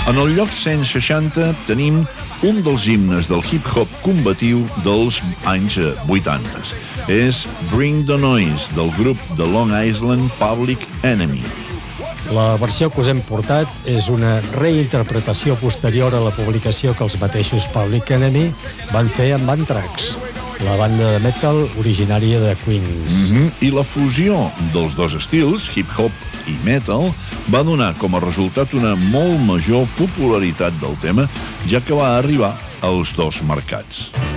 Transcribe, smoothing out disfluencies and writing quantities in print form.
En el lloc 160 tenim un dels himnes del hip-hop combatiu dels anys 80. És Bring the Noise, del grup de Long Island Public Enemy. La versió que us hem portat és una reinterpretació posterior a la publicació que els mateixos Public Enemy van fer amb Anthrax, la banda de metal originària de Queens. I la fusió dels dos estils, hip-hop i metal, va donar com a resultat una molt major popularitat del tema, ja que va arribar als dos mercats.